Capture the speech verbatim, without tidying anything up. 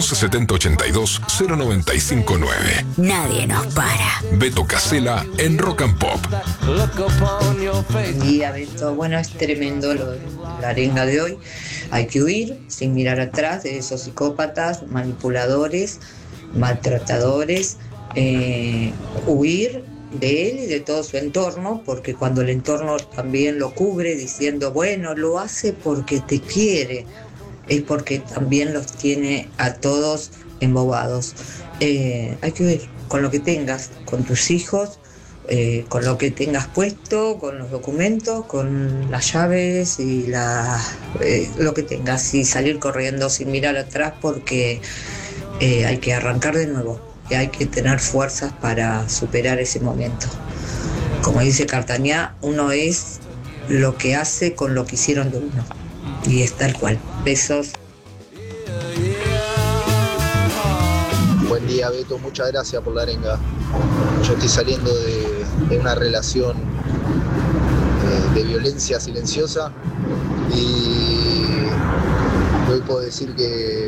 once setenta ochenta y dos cero noventa y cinco nueve. Nadie nos para. Beto Casella en Rock and Pop. Buen día, Beto. Bueno, es tremendo lo de la arenga de hoy. Hay que huir sin mirar atrás de esos psicópatas, manipuladores, maltratadores. Eh, huir de él y de todo su entorno, porque cuando el entorno también lo cubre diciendo, bueno, lo hace porque te quiere, es porque también los tiene a todos embobados. Eh, hay que ver con lo que tengas, con tus hijos, eh, con lo que tengas puesto, con los documentos, con las llaves y la, eh, lo que tengas, y salir corriendo sin mirar atrás, porque eh, hay que arrancar de nuevo y hay que tener fuerzas para superar ese momento. Como dice Cartañá, uno es lo que hace con lo que hicieron de uno, y es tal cual. Besos. Buen día, Beto, muchas gracias por la arenga. Yo estoy saliendo de, de una relación eh, de violencia silenciosa y hoy puedo decir que